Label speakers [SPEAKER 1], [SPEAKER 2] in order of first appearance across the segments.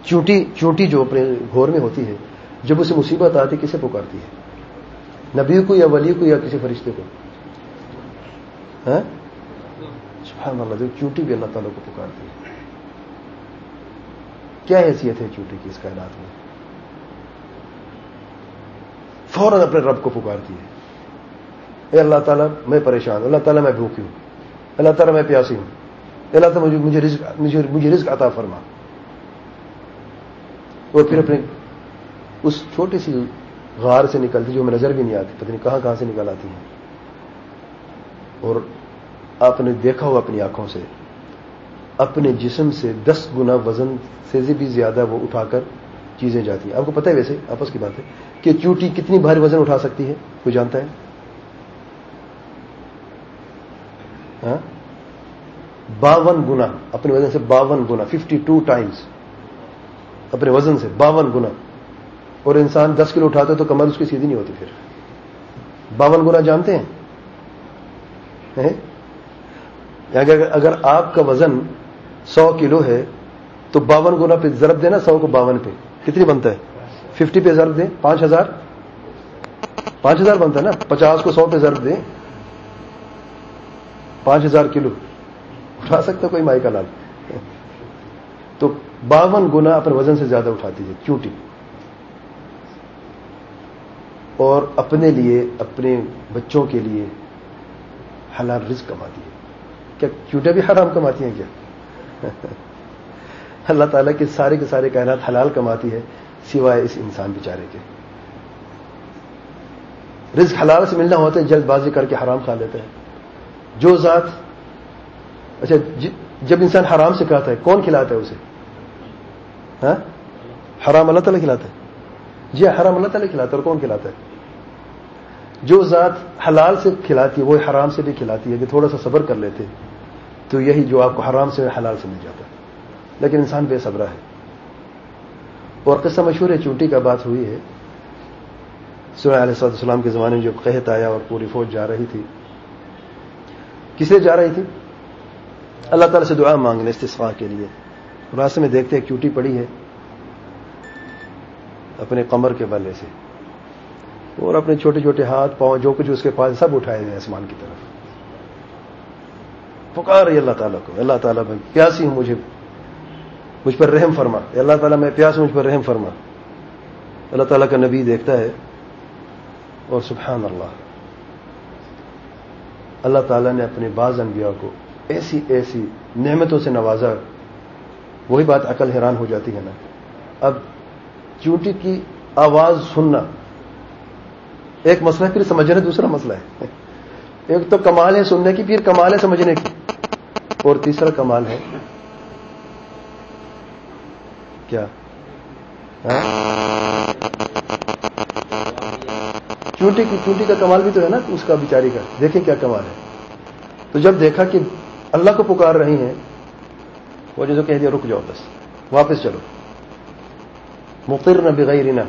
[SPEAKER 1] چونٹی جو اپنے گھور میں ہوتی ہے، جب اسے مصیبت آتی کسے پکارتی ہے؟ نبی کو یا ولی کو یا کسی فرشتے کو؟ ہاں سبحان اللہ، چونٹی بھی اللہ تعالیٰ کو پکارتی ہے. کیا حیثیت ہے چونٹی کی اس کائنات میں؟ فوراً اپنے رب کو پکارتی ہے، اے اللہ تعالیٰ میں پریشان ہوں، اللہ تعالیٰ میں بھوکی ہوں، اللہ تعالیٰ میں پیاسی ہوں، اللہ تعالیٰ مجھے رزق عطا فرما. اور پھر اپنے اس چھوٹی سی غار سے نکلتی جو ہمیں نظر بھی نہیں آتی، پتہ نہیں کہاں سے نکل آتی ہیں. اور آپ نے دیکھا ہو اپنی آنکھوں سے، اپنے جسم سے 10 گنا وزن سے بھی زیادہ وہ اٹھا کر چیزیں جاتی ہیں. آپ کو پتہ ہے ویسے آپس کی بات ہے کہ چونٹی کتنی بھاری وزن اٹھا سکتی ہے؟ کوئی جانتا ہے؟ ہاں 52 گنا اپنے وزن سے، 52 گنا 52 ٹائمز اپنے وزن سے 52 گنا. اور انسان 10 کلو اٹھاتا ہے تو کمر اس کی سیدھی نہیں ہوتی. پھر 52 گنا جانتے ہیں؟ اگر آپ کا وزن 100 کلو ہے تو 52 گنا پہ ضرب دینا 100 کو 52 پہ کتنی بنتا ہے؟ 50 پہ ضرب دیں 5000 بنتا ہے نا. 50 کو 100 پہ ضرب دیں 5000 کلو اٹھا سکتا کوئی مائی کا لال؟ تو 52 گنا اپنے وزن سے زیادہ اٹھاتی ہے چونٹی، اور اپنے لیے اپنے بچوں کے لیے حلال رزق کماتی ہے. کیا چونٹیاں بھی حرام کماتی ہیں کیا؟ اللہ تعالیٰ کے سارے کائنات حلال کماتی ہے سوائے اس انسان بیچارے کے. رزق حلال سے ملنا ہوتا ہے جلد بازی کر کے حرام کھا لیتا ہے. جو ذات اچھا جب انسان حرام سے کھاتا ہے کون کھلاتا ہے اسے؟ ہاں حرام اللہ تعالیٰ کھلاتا ہے. جی حرام اللہ تعالیٰ کھلاتا ہے. اور کون کھلاتا ہے؟ جو ذات حلال سے کھلاتی ہے وہ حرام سے بھی کھلاتی ہے. کہ تھوڑا سا صبر کر لیتے تو یہی جو آپ کو حرام سے حلال سے مل جاتا ہے. لیکن انسان بے صبرا ہے. اور قصہ مشہور ہے، چونٹی کا بات ہوئی ہے. سورہ علیہ السلام کے زمانے میں جب قحط آیا اور پوری فوج جا رہی تھی، کس لیے جا رہی تھی؟ اللہ تعالیٰ سے دعا مانگنے، استسقاء کے لیے. راستے میں دیکھتے ایک چونٹی پڑی ہے اپنے کمر کے بلے سے، اور اپنے چھوٹے چھوٹے ہاتھ پاؤں جو کچھ اس کے پاس سب اٹھائے ہوئے آسمان کی طرف. پکار رہی اللہ تعالیٰ کو، اللہ تعالیٰ میں پیاسی ہوں، مجھ پر رحم فرما. اللہ تعالیٰ میں پیاس ہوں، مجھ پر رحم فرما. اللہ تعالیٰ کا نبی دیکھتا ہے اور سبحان اللہ، اللہ تعالیٰ نے اپنے بعض انبیاء کو ایسی نعمتوں سے نوازا. وہی بات عقل حیران ہو جاتی ہے نا. اب چونٹی کی آواز سننا ایک مسئلہ ہے، پھر سمجھنا دوسرا مسئلہ ہے. ایک تو کمال ہے سننے کی، پھر کمال ہے سمجھنے کی، اور تیسرا کمال ہے کیا؟ چونٹی کا کمال بھی تو ہے نا اس کا بیچاری کا. دیکھیں کیا کمال ہے. تو جب دیکھا کہ اللہ کو پکار رہی ہیں، وہ جو کہہ دیا رک جاؤ، بس واپس چلو. مقرن بغیرنا،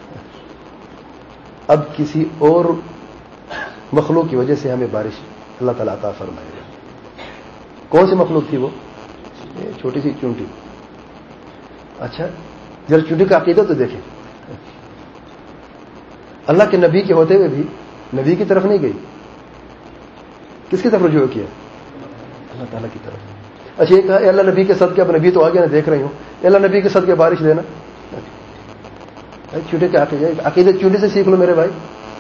[SPEAKER 1] اب کسی اور مخلوق کی وجہ سے ہمیں بارش اللہ تعالیٰ عطا فرمائے گا. کون سی مخلوق تھی وہ؟ چھوٹی سی چونٹی. اچھا ذرا چونٹی کا عقیدہ تو دیکھیں. اللہ کے نبی کے ہوتے ہوئے بھی نبی کی طرف نہیں گئی. کس کی طرف رجوع کیا؟ اللہ تعالیٰ کی طرف. اچھا یہ کہا اے اللہ نبی کے صدقے، اب نبی تو آگے نہ دیکھ رہی ہوں، اے اللہ نبی کے صدقے بارش دینا. چونٹی کے عقیدے چونٹی سے سیکھ لو میرے بھائی.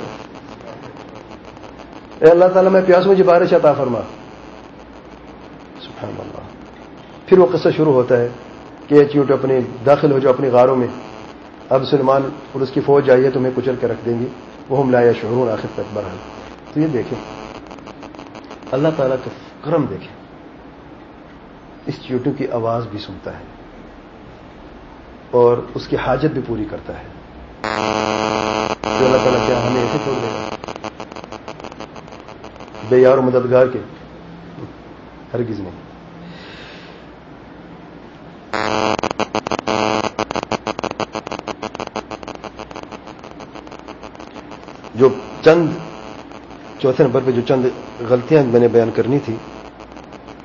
[SPEAKER 1] اے اللہ تعالیٰ میں پیاس، مجھے بارش عطا فرما. سبحان اللہ. پھر وہ قصہ شروع ہوتا ہے کہ یہ چونٹی اپنے داخل ہو جاؤ اپنی غاروں میں. اب سلیمان اور اس کی فوج آئی ہے تمہیں کچل کے رکھ دیں گی. وہ ہم لا یشعرون. آخر تک بہرحال تو یہ دیکھیں اللہ تعالیٰ کا کرم دیکھیں. اس چونٹی کی آواز بھی سنتا ہے اور اس کی حاجت بھی پوری کرتا ہے. تو اللہ تعالیٰ کیا ہمیں ایسے چھوڑ دے گا بے یار و مددگار کے؟ ہرگز نہیں. جو چند چوتھے نمبر پہ جو چند غلطیاں میں نے بیان کرنی تھی